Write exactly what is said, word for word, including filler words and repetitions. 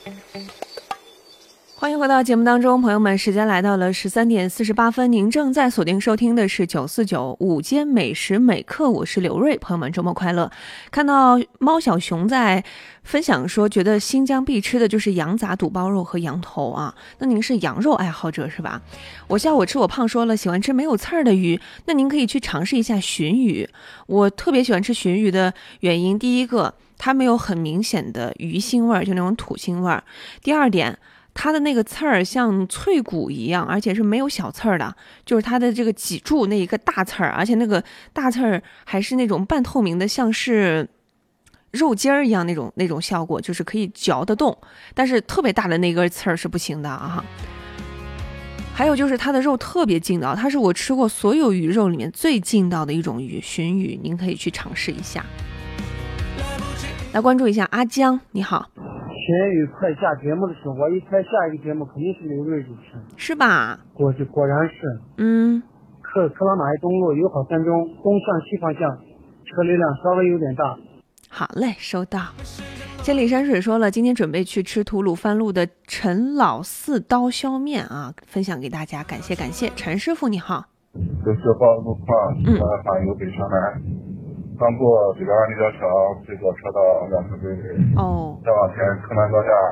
欢迎回到节目当中，朋友们，时间来到了十三点四十八分，您正在锁定收听的是九四九午间美食美课，我是刘瑞，朋友们周末快乐。看到猫小熊在分享说，觉得新疆必吃的就是羊杂肚包肉和羊头啊，那您是羊肉爱好者是吧？我下午吃我胖说了，喜欢吃没有刺儿的鱼，那您可以去尝试一下鲟鱼。我特别喜欢吃鲟鱼的原因，第一个，它没有很明显的鱼腥味儿，就那种土腥味儿；第二点，它的那个刺儿像脆骨一样，而且是没有小刺儿的，就是它的这个脊柱那一个大刺儿，而且那个大刺儿还是那种半透明的，像是肉尖儿一样那种那种效果，就是可以嚼得动，但是特别大的那根刺儿是不行的啊。还有就是它的肉特别劲道，它是我吃过所有鱼肉里面最劲道的一种鱼，鲟鱼，您可以去尝试一下。来关注一下阿江，你好。 鲟鱼快下节目的时候，我一猜下一个节目肯定是刘瑞主持， 是吧？ 果是果然是。 嗯。 克克拉玛依东路友好三中东向西方向，车流量稍微有点大。 好嘞，收到。千里山水说了，今天准备去吃吐鲁番路的陈老四刀削面啊，分享给大家，感谢感谢。陈师傅你好。 这是报路况，呃，环游北上南。刚过北边立交桥，最左车道两车追尾。 哦。 再往前，柯南高架